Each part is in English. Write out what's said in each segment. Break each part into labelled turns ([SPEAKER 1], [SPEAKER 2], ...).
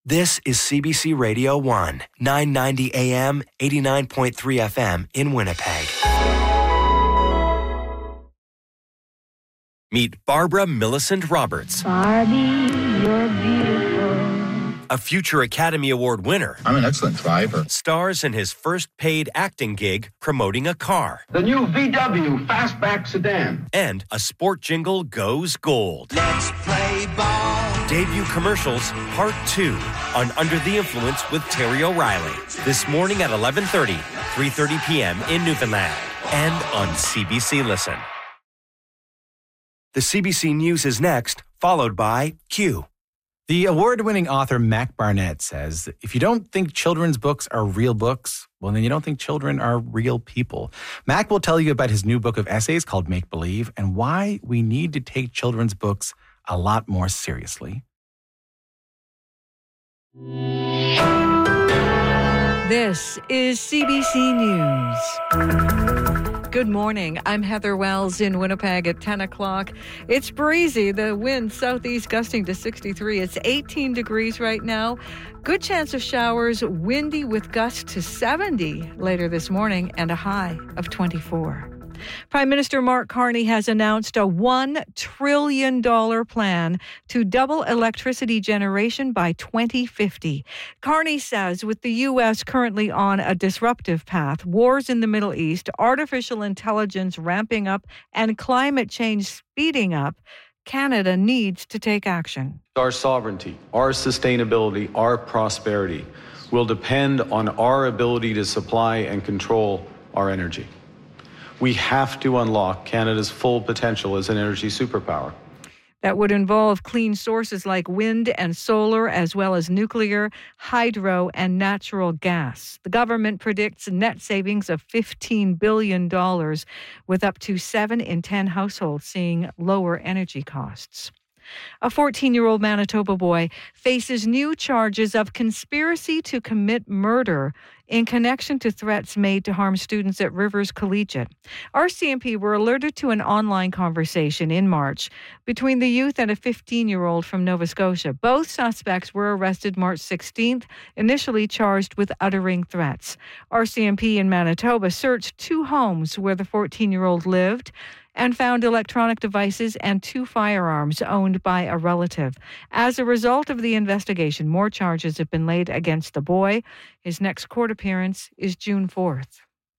[SPEAKER 1] This is CBC Radio 1, 990 AM, 89.3 FM in Winnipeg. Meet Barbara Millicent Roberts.
[SPEAKER 2] Barbie, you're beautiful.
[SPEAKER 1] A future Academy Award winner.
[SPEAKER 3] I'm an excellent driver.
[SPEAKER 1] Stars in his first paid acting gig promoting a car.
[SPEAKER 4] The new VW Fastback sedan.
[SPEAKER 1] And a sport jingle goes gold.
[SPEAKER 5] Let's play ball.
[SPEAKER 1] Debut commercials, part 2, on Under the Influence with Terry O'Reilly. This morning at 11:30, 3:30 p.m. in Newfoundland. And on CBC Listen. The CBC News is next, followed by Q.
[SPEAKER 6] The award-winning author Mac Barnett says, if you don't think children's books are real books, well, then you don't think children are real people. Mac will tell you about his new book of essays called Make Believe and why we need to take children's books a lot more seriously.
[SPEAKER 7] This is CBC News. Good morning. I'm Heather Wells in Winnipeg at 10 o'clock. It's breezy. The wind southeast gusting to 63. It's 18 degrees right now. Good chance of showers, windy with gusts to 70 later this morning and a high of 24. Prime Minister Mark Carney has announced a $1 trillion plan to double electricity generation by 2050. Carney says with the U.S. currently on a disruptive path, wars in the Middle East, artificial intelligence ramping up, and climate change speeding up, Canada needs to take action.
[SPEAKER 8] Our sovereignty, our sustainability, our prosperity will depend on our ability to supply and control our energy. We have to unlock Canada's full potential as an energy superpower.
[SPEAKER 7] That would involve clean sources like wind and solar, as well as nuclear, hydro, and natural gas. The government predicts net savings of $15 billion, with up to 7 in 10 households seeing lower energy costs. A 14-year-old Manitoba boy faces new charges of conspiracy to commit murder in connection to threats made to harm students at Rivers Collegiate. RCMP were alerted to an online conversation in March between the youth and a 15-year-old from Nova Scotia. Both suspects were arrested March 16th, initially charged with uttering threats. RCMP in Manitoba searched 2 homes where the 14-year-old lived and found electronic devices and 2 firearms owned by a relative. As a result of the investigation, more charges have been laid against the boy. His next court appearance is June 4th.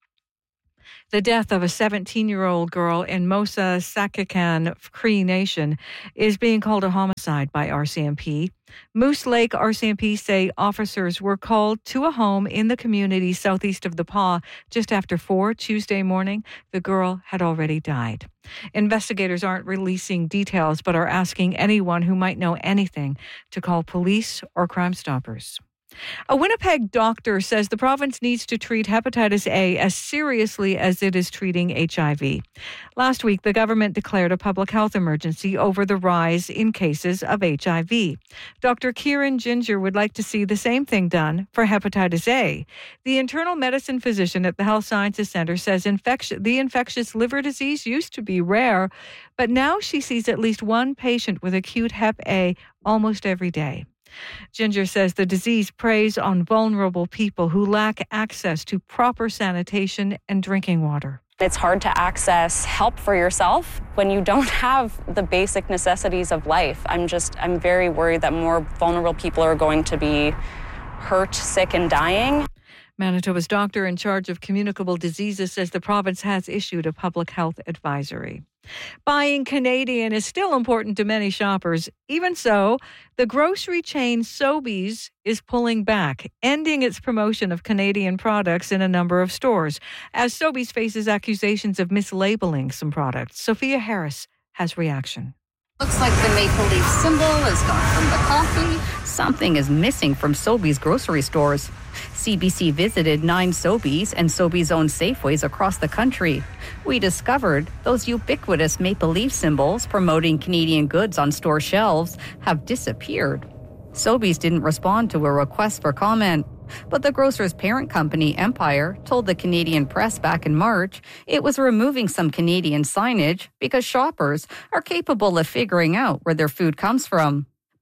[SPEAKER 7] The death of a 17-year-old girl in Mosa Sakakan Cree Nation is being called a homicide by RCMP. Moose Lake RCMP say officers were called to a home in the community southeast of the Pas just after 4 Tuesday morning. The girl had already died. Investigators aren't releasing details but are asking anyone who might know anything to call police or Crime Stoppers. A Winnipeg doctor says the province needs to treat hepatitis A as seriously as it is treating HIV. Last week, the government declared a public health emergency over the rise in cases of HIV. Dr. Kieran Ginger would like to see the same thing done for hepatitis A. The internal medicine physician at the Health Sciences Centre says the infectious liver disease used to be rare, but now she sees at least one patient with acute Hep A almost every day. Ginger says the disease preys on vulnerable people who lack access to proper sanitation and drinking water.
[SPEAKER 9] It's hard to access help for yourself when you don't have the basic necessities of life. I'm very worried that more vulnerable people are going to be hurt, sick, and dying.
[SPEAKER 7] Manitoba's doctor in charge of communicable diseases says the province has issued a public health advisory. Buying Canadian is still important to many shoppers. Even so, the grocery chain Sobeys is pulling back, ending its promotion of Canadian products in a number of stores, as Sobeys faces accusations of mislabeling some products. Sophia Harris has reaction.
[SPEAKER 10] Looks like the maple leaf symbol is gone from the coffee.
[SPEAKER 11] Something is missing from Sobeys grocery stores. CBC visited 9 Sobeys and Sobeys-owned Safeways across the country. We discovered those ubiquitous maple leaf symbols promoting Canadian goods on store shelves have disappeared. Sobeys didn't respond to a request for comment, but the grocer's parent company, Empire, told the Canadian press back in March it was removing some Canadian signage because shoppers are capable of figuring out where their food comes from.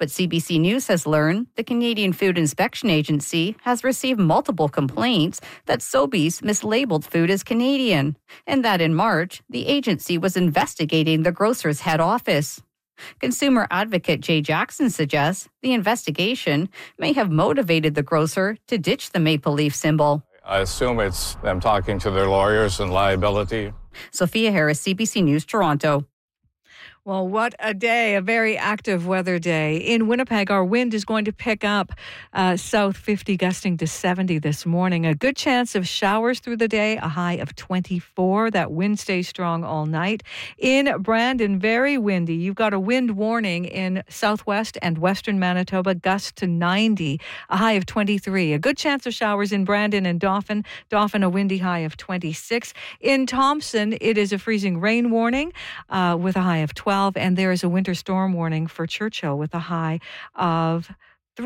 [SPEAKER 11] But CBC News has learned the Canadian Food Inspection Agency has received multiple complaints that Sobeys mislabeled food as Canadian, and that in March, the agency was investigating the grocer's head office. Consumer advocate Jay Jackson suggests the investigation may have motivated the grocer to ditch the maple leaf symbol.
[SPEAKER 3] I assume it's them talking to their lawyers and liability.
[SPEAKER 11] Sophia Harris, CBC News, Toronto.
[SPEAKER 7] Well, what a day, a very active weather day. In Winnipeg, our wind is going to pick up south 50, gusting to 70 this morning. A good chance of showers through the day, a high of 24. That wind stays strong all night. In Brandon, very windy. You've got a wind warning in southwest and western Manitoba, gusts to 90, a high of 23. A good chance of showers in Brandon and Dauphin. Dauphin, a windy high of 26. In Thompson, it is a freezing rain warning with a high of 12. And there is a winter storm warning for Churchill with a high of 3.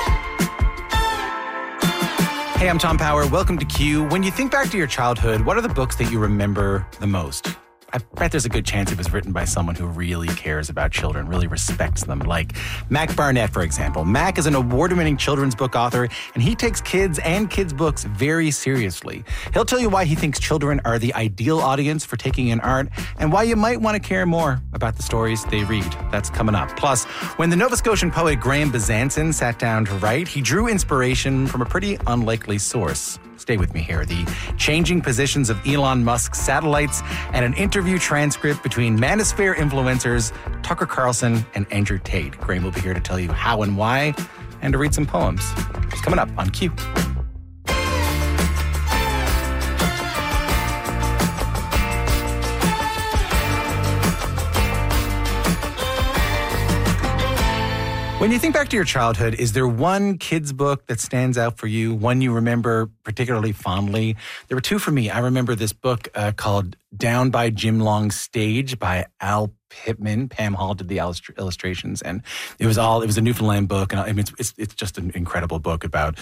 [SPEAKER 6] Hey, I'm Tom Power. Welcome to Q. When you think back to your childhood, what are the books that you remember the most? I bet there's a good chance it was written by someone who really cares about children, really respects them, like Mac Barnett, for example. Mac is an award-winning children's book author, and he takes kids and kids' books very seriously. He'll tell you why he thinks children are the ideal audience for taking in art, and why you might want to care more about the stories they read. That's coming up. Plus, when the Nova Scotian poet Graham Besançon sat down to write, he drew inspiration from a pretty unlikely source. Stay with me here. The changing positions of Elon Musk's satellites and an interview transcript between Manosphere influencers Tucker Carlson and Andrew Tate. Graham will be here to tell you how and why, and to read some poems. It's coming up on Q. When you think back to your childhood, is there one kid's book that stands out for you, one you remember particularly fondly? There were two for me. I remember this book called Down by Jim Long's Stage by Al Pittman. Pam Hall did the illustrations, and it was a Newfoundland book, and it's just an incredible book about,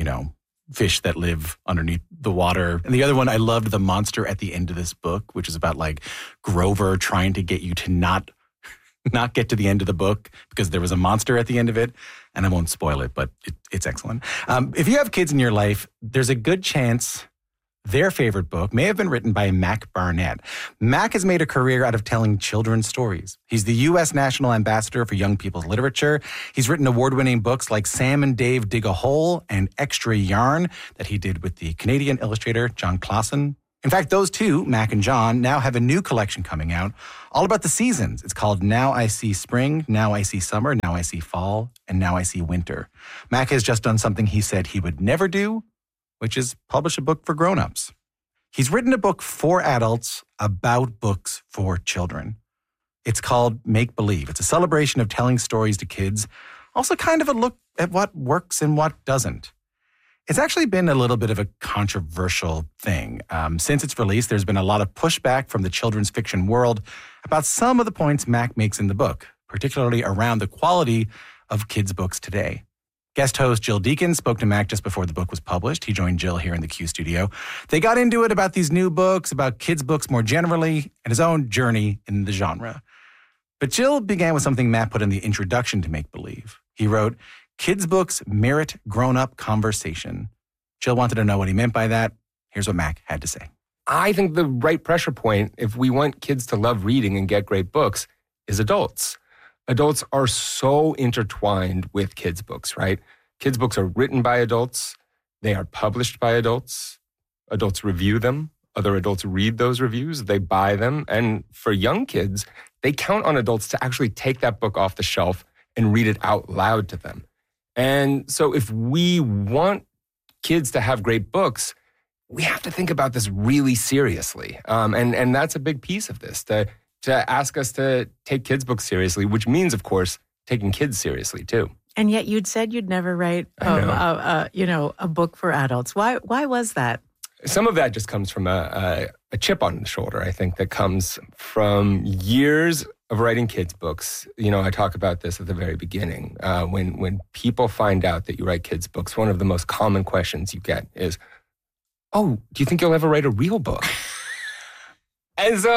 [SPEAKER 6] fish that live underneath the water. And the other one, I loved the monster at the end of this book, which is about like Grover trying to get you to not get to the end of the book because there was a monster at the end of it. And I won't spoil it, but it's excellent. If you have kids in your life, there's a good chance their favorite book may have been written by Mac Barnett. Mac has made a career out of telling children's stories. He's the U.S. National Ambassador for Young People's Literature. He's written award-winning books like Sam and Dave Dig a Hole and Extra Yarn that he did with the Canadian illustrator John Clausen. In fact, those two, Mac and John, now have a new collection coming out all about the seasons. It's called Now I See Spring, Now I See Summer, Now I See Fall, and Now I See Winter. Mac has just done something he said he would never do, which is publish a book for grown-ups. He's written a book for adults about books for children. It's called Make Believe. It's a celebration of telling stories to kids, also kind of a look at what works and what doesn't. It's actually been a little bit of a controversial thing. Since its release, there's been a lot of pushback from the children's fiction world about some of the points Mac makes in the book, particularly around the quality of kids' books today. Guest host Jill Deacon spoke to Mac just before the book was published. He joined Jill here in the Q studio. They got into it about these new books, about kids' books more generally, and his own journey in the genre. But Jill began with something Mac put in the introduction to Make Believe. He wrote, "Kids' books merit grown-up conversation." Jill wanted to know what he meant by that. Here's what Mac had to say.
[SPEAKER 5] I think the right pressure point, if we want kids to love reading and get great books, is adults. Adults are so intertwined with kids' books, right? Kids' books are written by adults. They are published by adults. Adults review them. Other adults read those reviews. They buy them. And for young kids, they count on adults to actually take that book off the shelf and read it out loud to them. And so if we want kids to have great books, we have to think about this really seriously. And that's a big piece of this, to ask us to take kids' books seriously, which means, of course, taking kids seriously, too.
[SPEAKER 12] And yet you'd said you'd never write a book for adults. Why was that?
[SPEAKER 5] Some of that just comes from a chip on the shoulder, I think, that comes from years of writing kids' books. I talk about this at the very beginning. When people find out that you write kids' books, one of the most common questions you get is, "Oh, do you think you'll ever write a real book?" And so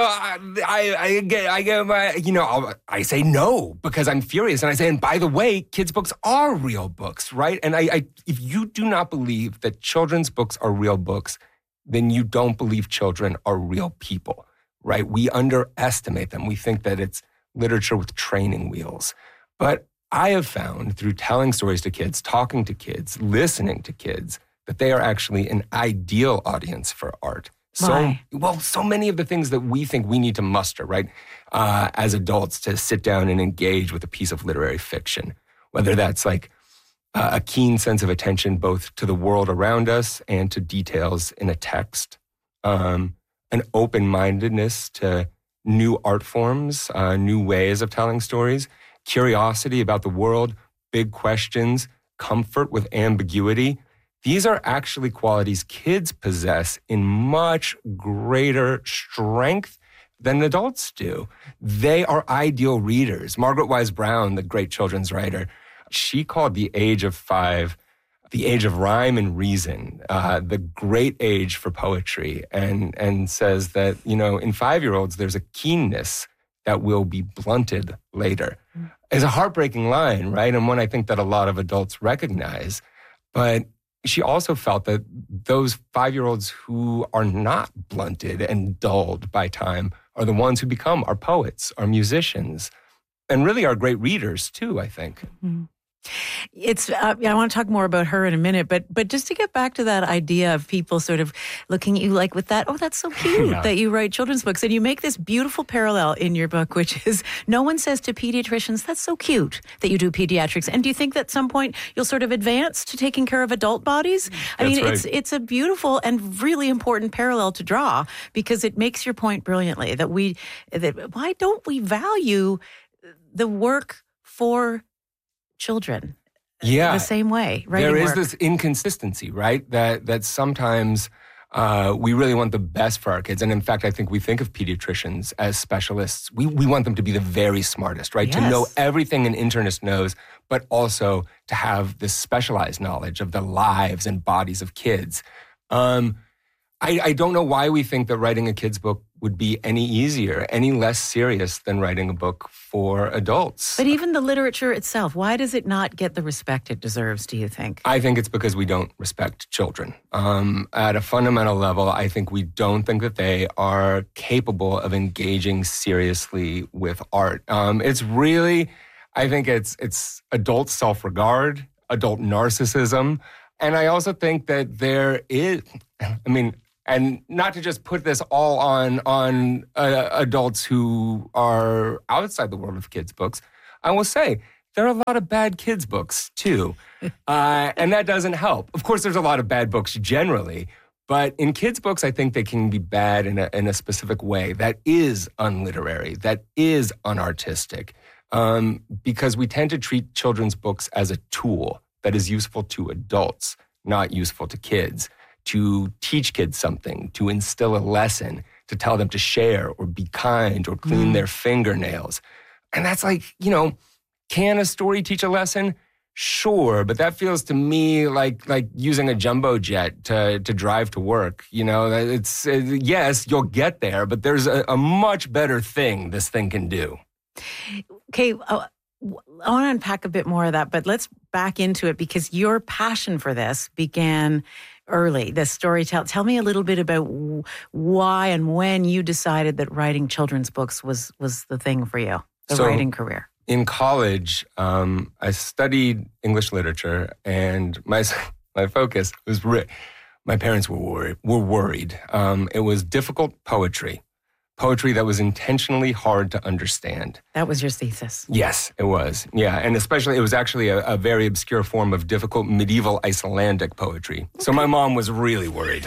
[SPEAKER 5] I get my, I say no because I'm furious. And I say, and by the way, kids' books are real books, right? And if you do not believe that children's books are real books, then you don't believe children are real people, right? We underestimate them. We think that it's literature with training wheels. But I have found through telling stories to kids, talking to kids, listening to kids, that they are actually an ideal audience for art.
[SPEAKER 12] Why?
[SPEAKER 5] So many of the things that we think we need to muster, right, as adults to sit down and engage with a piece of literary fiction, whether that's like a keen sense of attention both to the world around us and to details in a text, an open-mindedness to new art forms, new ways of telling stories, curiosity about the world, big questions, comfort with ambiguity. These are actually qualities kids possess in much greater strength than adults do. They are ideal readers. Margaret Wise Brown, the great children's writer, she called the age of 5 the age of rhyme and reason, the great age for poetry, and says that, in 5-year-olds, there's a keenness that will be blunted later. It's a heartbreaking line, right? And one I think that a lot of adults recognize. But she also felt that those 5-year-olds who are not blunted and dulled by time are the ones who become our poets, our musicians, and really our great readers too, I think.
[SPEAKER 12] Mm-hmm. It's. I want to talk more about her in a minute, but just to get back to that idea of people sort of looking at you like with that, oh, that's so cute that you write children's books, and you make this beautiful parallel in your book, which is no one says to pediatricians, that's so cute that you do pediatrics. And do you think that at some point you'll sort of advance to taking care of adult bodies? I mean, right. It's a beautiful and really important parallel to draw because it makes your point brilliantly that why don't we value the work for children the same way, right?
[SPEAKER 5] There is this inconsistency, right? That sometimes we really want the best for our kids. And in fact, I think we think of pediatricians as specialists. We want them to be the very smartest, right? Yes. To know everything an internist knows, but also to have this specialized knowledge of the lives and bodies of kids. I don't know why we think that writing a kid's book would be any easier, any less serious than writing a book for adults.
[SPEAKER 12] But even the literature itself, why does it not get the respect it deserves, do you think?
[SPEAKER 5] I think it's because we don't respect children. At a fundamental level, I think we don't think that they are capable of engaging seriously with art. It's really, I think it's adult self-regard, adult narcissism. And I also think that there is, and not to just put this all on adults who are outside the world of kids' books, I will say there are a lot of bad kids' books too, and that doesn't help. Of course, there's a lot of bad books generally, but in kids' books, I think they can be bad in a specific way that is unliterary, that is unartistic, because we tend to treat children's books as a tool that is useful to adults, not useful to kids. To teach kids something, to instill a lesson, to tell them to share or be kind or clean their fingernails. And that's like, can a story teach a lesson? Sure, but that feels to me like using a jumbo jet to drive to work. It's yes, you'll get there, but there's a much better thing this thing can do.
[SPEAKER 12] Okay, I want to unpack a bit more of that, but let's back into it because your passion for this began early, the storytelling. Tell me a little bit about why and when you decided that writing children's books was the thing for you, the writing career.
[SPEAKER 5] In college, I studied English literature, and my focus was my parents were worried. It was difficult poetry that was intentionally hard to understand.
[SPEAKER 12] That was your thesis?
[SPEAKER 5] Yes, it was. Yeah, and especially, it was actually a very obscure form of difficult medieval Icelandic poetry. So my mom was really worried.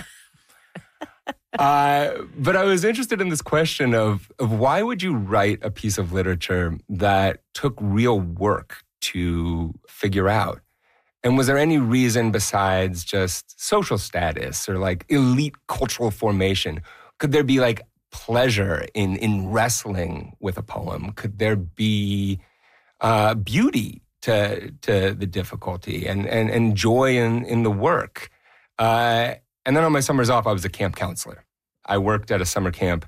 [SPEAKER 5] But I was interested in this question of why would you write a piece of literature that took real work to figure out? And was there any reason besides just social status or like elite cultural formation? Could there be like pleasure in wrestling with a poem? Could there be beauty to the difficulty and joy in the work? And then on my summers off, I was a camp counselor. I worked at a summer camp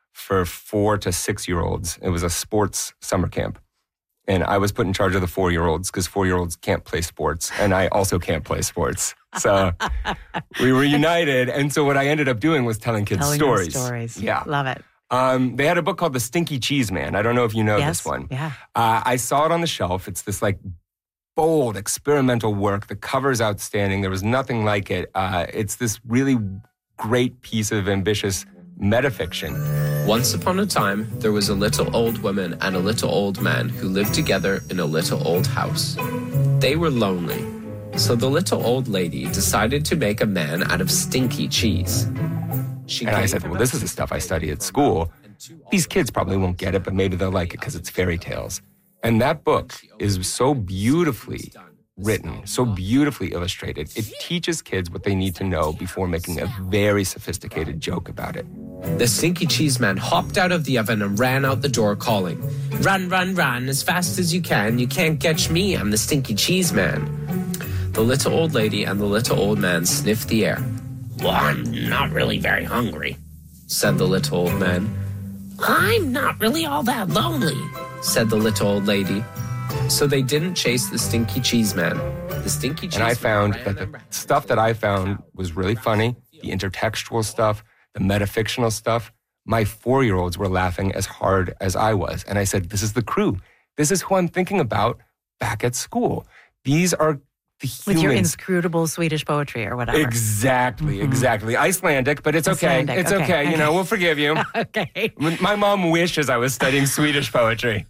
[SPEAKER 5] for 4 to 6 year olds. It was a sports summer camp. And I was put in charge of the 4-year-olds because 4-year-olds can't play sports. And I also can't play sports. So we were united. And so what I ended up doing was telling kids stories.
[SPEAKER 12] Yeah. Love it.
[SPEAKER 5] They had a book called The Stinky Cheese Man. I don't know if you know this one.
[SPEAKER 12] Yeah.
[SPEAKER 5] I saw it on the shelf. It's this like bold experimental work. The cover's outstanding. There was nothing like it. It's this really great piece of ambitious metafiction.
[SPEAKER 13] Once upon a time, there was a little old woman and a little old man who lived together in a little old house. They were lonely, so the little old lady decided to make a man out of stinky cheese.
[SPEAKER 5] And I said, well, this is the stuff I study at school. These kids probably won't get it, but maybe they'll like it because it's fairy tales. And that book is so beautifully written, so beautifully illustrated. It teaches kids what they need to know before making a very sophisticated joke about it.
[SPEAKER 13] The stinky cheese man hopped out of the oven and ran out the door calling, "Run, run, run, as fast as you can. You can't catch me, I'm the stinky cheese man." The little old lady and the little old man sniffed the air. "Well, I'm not really very hungry," said the little old man. "I'm not really all that lonely," said the little old lady. So they didn't chase the stinky cheese man. The stinky cheese man.
[SPEAKER 5] And I found that the stuff that I found was really funny, the intertextual stuff, the metafictional stuff. My 4-year-olds were laughing as hard as I was. And I said, this is the crew. This is who I'm thinking about back at school. These are the humans.
[SPEAKER 12] With your inscrutable Swedish poetry or whatever.
[SPEAKER 5] Exactly. Icelandic, but it's okay. It's okay. You know, we'll forgive you.
[SPEAKER 12] Okay.
[SPEAKER 5] My mom wishes I was studying Swedish poetry.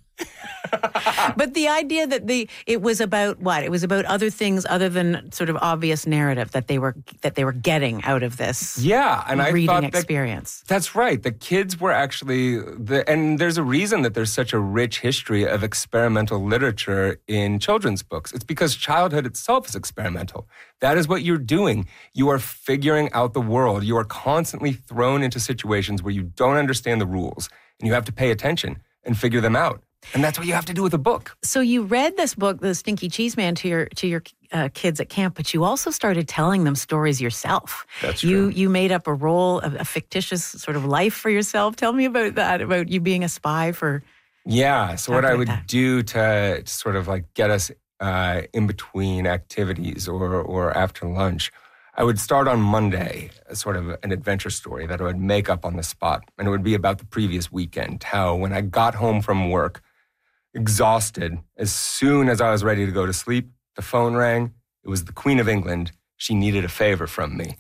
[SPEAKER 12] But the idea that it was about what? It was about other things other than sort of obvious narrative that they were getting out of this.
[SPEAKER 5] Yeah, and I
[SPEAKER 12] reading
[SPEAKER 5] thought
[SPEAKER 12] experience.
[SPEAKER 5] That's right. The kids were actually and there's a reason that there's such a rich history of experimental literature in children's books. It's because childhood itself is experimental. That is what you're doing. You are figuring out the world. You are constantly thrown into situations where you don't understand the rules, and you have to pay attention and figure them out. And that's what you have to do with a book.
[SPEAKER 12] So you read this book, The Stinky Cheese Man, to your kids at camp, but you also started telling them stories yourself.
[SPEAKER 5] That's true.
[SPEAKER 12] You made up a role, a fictitious sort of life for yourself. Tell me about that, about you being a spy for...
[SPEAKER 5] Yeah, so what I would do to sort of like get us in between activities or after lunch, I would start on Monday, sort of an adventure story that I would make up on the spot. And it would be about the previous weekend, how when I got home from work, exhausted, as soon as I was ready to go to sleep, the phone rang. It was the Queen of England. She needed a favor from me.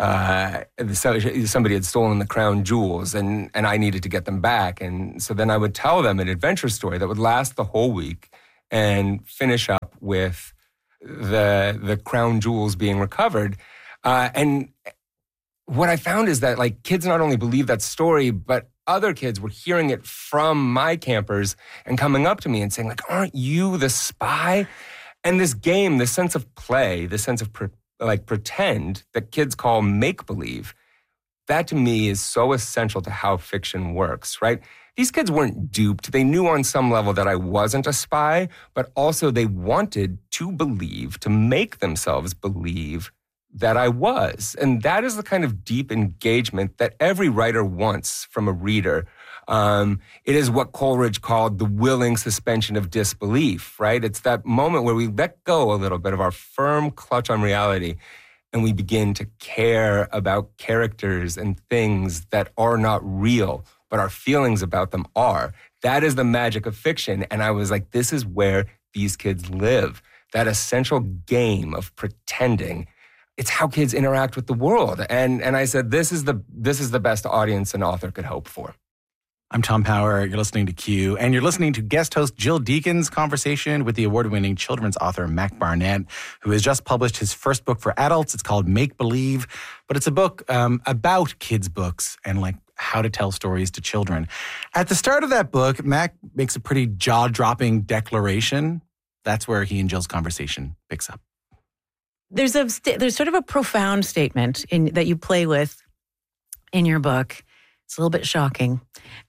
[SPEAKER 5] Somebody had stolen the crown jewels, and I needed to get them back. And so then I would tell them an adventure story that would last the whole week and finish up with the crown jewels being recovered. And what I found is that like kids not only believe that story, but other kids were hearing it from my campers and coming up to me and saying like, aren't you the spy? And this game, this sense of play, this sense of pretend that kids call make-believe, that to me is so essential to how fiction works, right? These kids weren't duped. They knew on some level that I wasn't a spy, but also they wanted to believe, to make themselves believe that I was. And that is the kind of deep engagement that every writer wants from a reader. It is what Coleridge called the willing suspension of disbelief, right? It's that moment where we let go a little bit of our firm clutch on reality and we begin to care about characters and things that are not real, but our feelings about them are. That is the magic of fiction. And I was like, this is where these kids live. That essential game of pretending. It's how kids interact with the world. And I said, this is the best audience an author could hope for.
[SPEAKER 6] I'm Tom Power. You're listening to Q, and you're listening to guest host Jill Deacon's conversation with the award-winning children's author Mac Barnett, who has just published his first book for adults. It's called Make Believe, but it's a book about kids' books and like how to tell stories to children. At the start of that book, Mac makes a pretty jaw-dropping declaration. That's where he and Jill's conversation picks up.
[SPEAKER 12] There's sort of a profound statement that you play with in your book. It's a little bit shocking.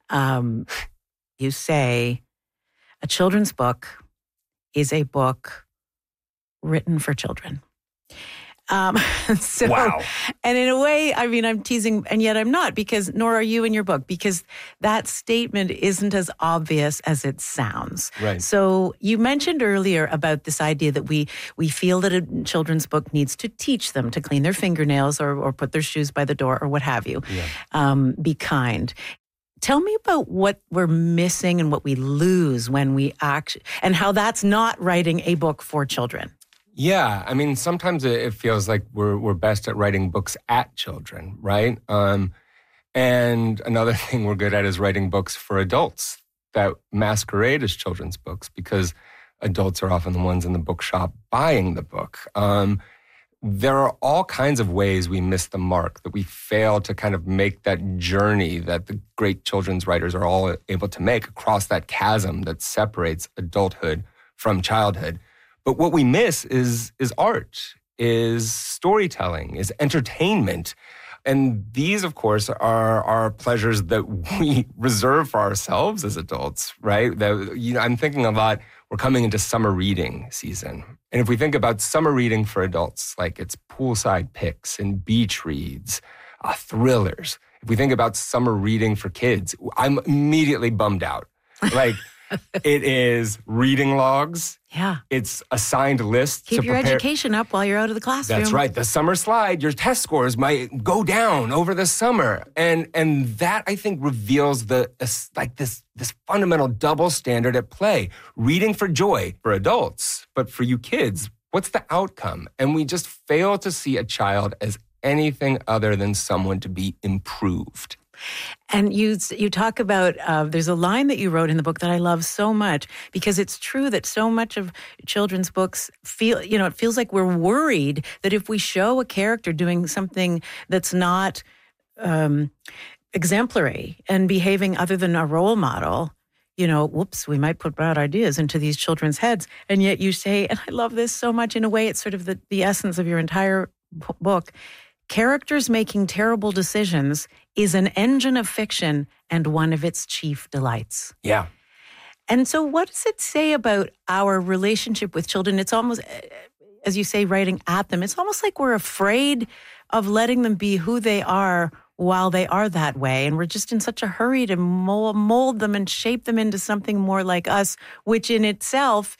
[SPEAKER 12] You say, a children's book is a book written for children.
[SPEAKER 5] Wow.
[SPEAKER 12] And in a way, I mean, I'm teasing, and yet I'm not, because nor are you in your book, because that statement isn't as obvious as it sounds.
[SPEAKER 5] Right.
[SPEAKER 12] So you mentioned earlier about this idea that we feel that a children's book needs to teach them to clean their fingernails or put their shoes by the door or what have you.
[SPEAKER 5] Yeah.
[SPEAKER 12] Be kind. Tell me about what we're missing and what we lose when we and how that's not writing a book for children.
[SPEAKER 5] Yeah, I mean, sometimes it feels like we're best at writing books at children, right? And another thing we're good at is writing books for adults that masquerade as children's books, because adults are often the ones in the bookshop buying the book. There are all kinds of ways we miss the mark, that we fail to kind of make that journey that the great children's writers are all able to make across that chasm that separates adulthood from childhood. But what we miss is art, is storytelling, is entertainment. And these, of course, are pleasures that we reserve for ourselves as adults, right? I'm thinking a lot, we're coming into summer reading season. And if we think about summer reading for adults, like it's poolside picks and beach reads, thrillers. If we think about summer reading for kids, I'm immediately bummed out. Like, it is reading logs.
[SPEAKER 12] Yeah.
[SPEAKER 5] It's assigned lists.
[SPEAKER 12] Keep your education up while you're out of the classroom.
[SPEAKER 5] That's right. The summer slide, your test scores might go down over the summer. And that, I think, reveals this fundamental double standard at play. Reading for joy for adults, but for you kids, what's the outcome? And we just fail to see a child as anything other than someone to be improved.
[SPEAKER 12] And you talk about, there's a line that you wrote in the book that I love so much, because it's true that so much of children's books it feels like we're worried that if we show a character doing something that's not exemplary and behaving other than a role model, we might put bad ideas into these children's heads. And yet you say, and I love this so much, in a way, it's sort of the essence of your entire book, characters making terrible decisions is an engine of fiction and one of its chief delights.
[SPEAKER 5] Yeah.
[SPEAKER 12] And so what does it say about our relationship with children? It's almost, as you say, writing at them, it's almost like we're afraid of letting them be who they are while they are that way. And we're just in such a hurry to mold them and shape them into something more like us, which in itself,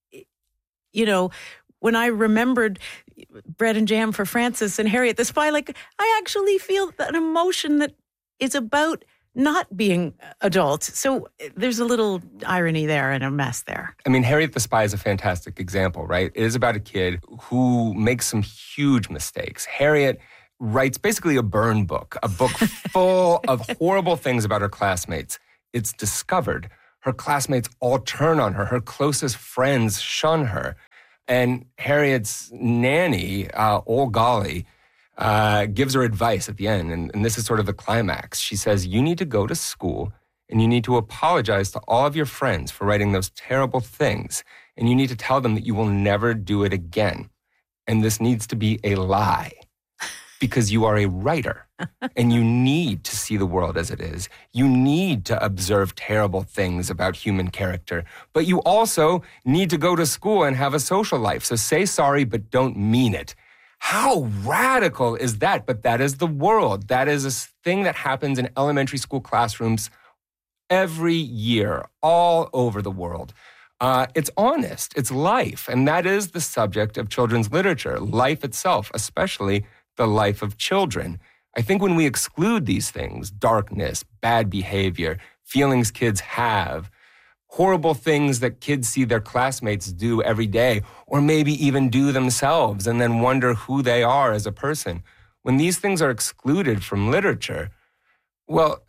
[SPEAKER 12] when I remembered Bread and Jam for Francis and Harriet the Spy, I actually feel an emotion that is about not being adult. So there's a little irony there and a mess there.
[SPEAKER 5] I mean, Harriet the Spy is a fantastic example, right? It is about a kid who makes some huge mistakes. Harriet writes basically a burn book, a book full of horrible things about her classmates. It's discovered. Her classmates all turn on her. Her closest friends shun her. And Harriet's nanny, old Golly, gives her advice at the end. And this is sort of the climax. She says, you need to go to school and you need to apologize to all of your friends for writing those terrible things. And you need to tell them that you will never do it again. And this needs to be a lie, because you are a writer and you need to see the world as it is. You need to observe terrible things about human character, but you also need to go to school and have a social life. So say sorry, but don't mean it. How radical is that? But that is the world. That is a thing that happens in elementary school classrooms every year, all over the world. It's honest. It's life. And that is the subject of children's literature, life itself, especially the life of children. I think when we exclude these things, darkness, bad behavior, feelings kids have, horrible things that kids see their classmates do every day, or maybe even do themselves and then wonder who they are as a person. When these things are excluded from literature, well,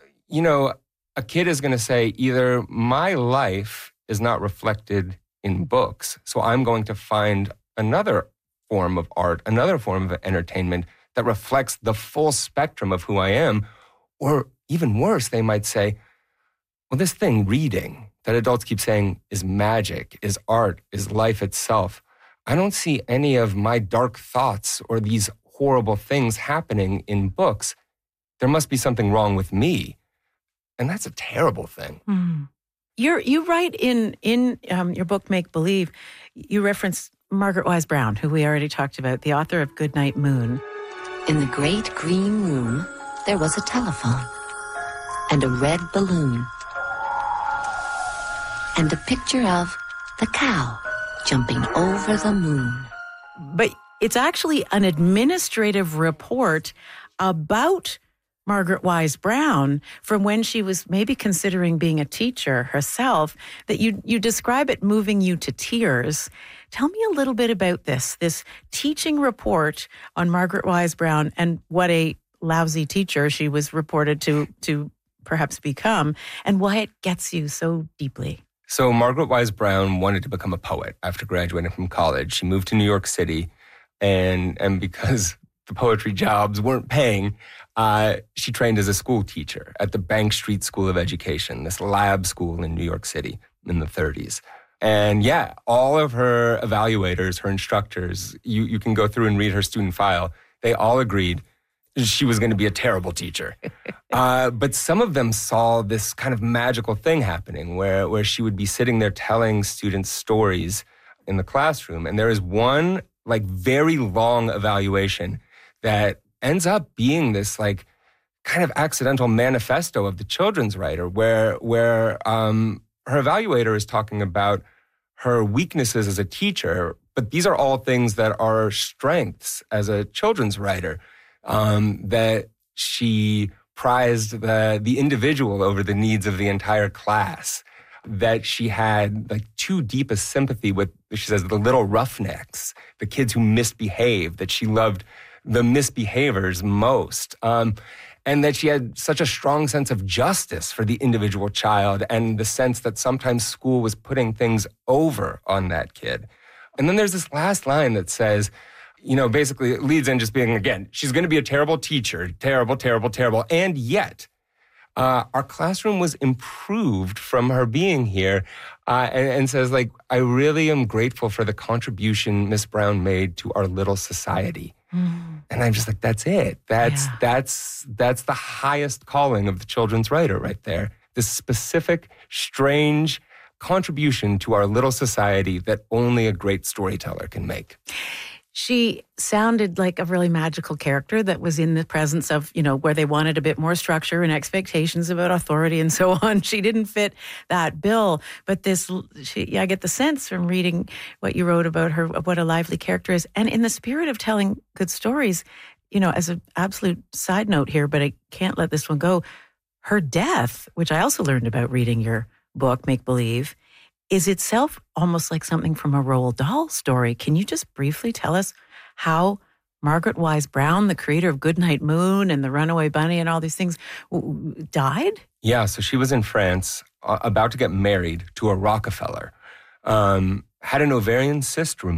[SPEAKER 5] a kid is going to say either my life is not reflected in books, so I'm going to find another form of art, another form of entertainment that reflects the full spectrum of who I am. Or even worse, they might say, well, this thing, reading, that adults keep saying is magic, is art, is life itself. I don't see any of my dark thoughts or these horrible things happening in books. There must be something wrong with me. And that's a terrible thing.
[SPEAKER 12] Mm. You write in your book, Make Believe, you reference Margaret Wise Brown, who we already talked about, the author of Goodnight Moon.
[SPEAKER 14] In the great green room, there was a telephone and a red balloon and a picture of the cow jumping over the moon.
[SPEAKER 12] But it's actually an administrative report about Margaret Wise Brown from when she was maybe considering being a teacher herself, that you describe it moving you to tears. Tell me a little bit about this teaching report on Margaret Wise Brown and what a lousy teacher she was reported to perhaps become, and why it gets you so deeply.
[SPEAKER 5] So Margaret Wise Brown wanted to become a poet after graduating from college. She moved to New York City, and because the poetry jobs weren't paying, she trained as a school teacher at the Bank Street School of Education, this lab school in New York City in the 30s. And yeah, all of her evaluators, her instructors, you can go through and read her student file, they all agreed she was going to be a terrible teacher. But some of them saw this kind of magical thing happening where she would be sitting there telling students stories in the classroom. And there is one very long evaluation that ends up being this kind of accidental manifesto of the children's writer where her evaluator is talking about her weaknesses as a teacher, but these are all things that are strengths as a children's writer. That she prized the individual over the needs of the entire class, that she had too deep a sympathy with, she says, the little roughnecks, the kids who misbehaved, that she loved the misbehavers most, and that she had such a strong sense of justice for the individual child and the sense that sometimes school was putting things over on that kid. And then there's this last line that says, basically it leads in just being, again, she's going to be a terrible teacher, terrible, terrible, terrible. And yet, our classroom was improved from her being here, and says, I really am grateful for the contribution Miss Brown made to our little society. Mm. And I'm just that's it. That's the highest calling of the children's writer right there. This specific, strange contribution to our little society that only a great storyteller can make.
[SPEAKER 12] She sounded like a really magical character that was in the presence of, where they wanted a bit more structure and expectations about authority and so on. She didn't fit that bill. But I get the sense from reading what you wrote about her, what a lively character is. And in the spirit of telling good stories, as an absolute side note here, but I can't let this one go, her death, which I also learned about reading your book, Make Believe, is itself almost like something from a Roald Dahl story. Can you just briefly tell us how Margaret Wise Brown, the creator of Goodnight Moon and The Runaway Bunny and all these things, died?
[SPEAKER 5] Yeah, so she was in France, about to get married to a Rockefeller, had an ovarian cyst removed.